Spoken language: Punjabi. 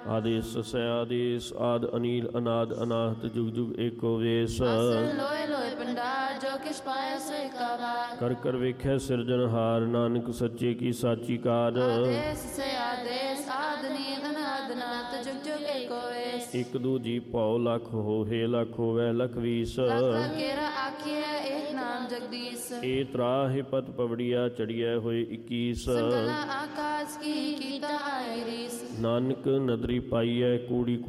ਆਦੇਸ ਸੈ ਆਦੇਸ ਆਦ ਅਨੀਲ ਅਨਾਦ ਅਨਾਹਤ ਜੁਗ ਜੁਗ ਏਕੋ ਵੇਸ ਲੋਏ ਲੋਏ ਭੰਡਾਰ ਜੋ ਕਿਛ ਪਾਇਆ ਸੋ ਏਕਾ ਵਾਰ ਕਰ ਕਰ ਵੇਖੈ ਸਿਰਜਣਹਾਰ ਨਾਨਕ ਸੱਚੇ ਕੀ ਸਾਚੀ ਕਾਰ ਆਦੇਸ ਸੇ ਆਦੇਸ ਆਦ ਨੀਲ ਅਨਾਦ ਅਨਾਹਤ ਜੁਗ ਜੁਗ ਏਕੋ ਵੇਸ ਇਕ ਦੂ ਜੀ ਭਉ ਲਖ ਹੋਏ ਲਖ ਹੋਵੈ ਲਖ ਵੀਸ ਲਖ ਕੇਰਾ ਆਖੀਐ ਏਕ ਨਾਮ ਜਗਦੀਸ਼ ਏ ਤਰਾਹਿ ਪਤ ਪਵੜੀਆ ਚੜੀਐ ਹੋਏ 21 ਸੰਗਲਾ ਆਕਾਸ਼ ਕੀ ਕੀਤਾ ਆਏ ਰੀਸ ਨਾਨਕ ਨਦਰੀ ਪਾਈਐ ਕੂੜੀ